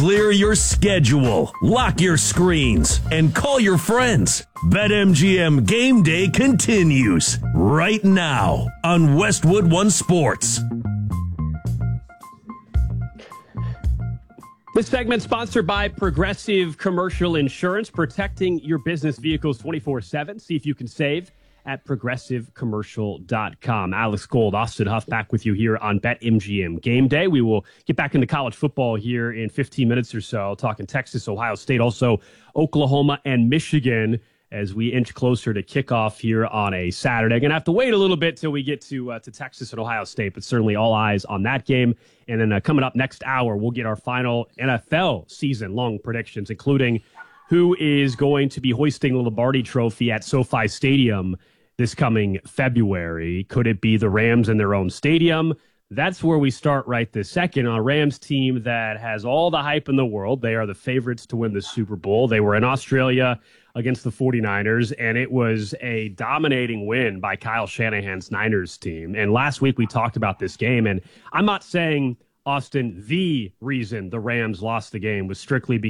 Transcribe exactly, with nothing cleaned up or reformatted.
Clear your schedule, lock your screens, and call your friends. BetMGM Game Day continues right now on Westwood One Sports. This segment sponsored by Progressive Commercial Insurance, protecting your business vehicles twenty-four seven. See if you can save at progressive commercial dot com. Alex Gold, Austin Huff back with you here on BetMGM Game Day. We will get back into college football here in fifteen minutes or so, talking Texas, Ohio State, also Oklahoma and Michigan as we inch closer to kickoff here on a Saturday. Going to have to wait a little bit till we get to uh, to Texas and Ohio State, but certainly all eyes on that game. And then uh, coming up next hour, we'll get our final N F L season-long predictions, including who is going to be hoisting the Lombardi Trophy at SoFi Stadium this coming February. Could it be the Rams in their own stadium? That's where we start right this second on a Rams team that has all the hype in the world. They are the favorites to win the Super Bowl. They were in Australia against the forty-niners, and it was a dominating win by Kyle Shanahan's Niners team. And last week we talked about this game, and I'm not saying, Austin, the reason the Rams lost the game was strictly because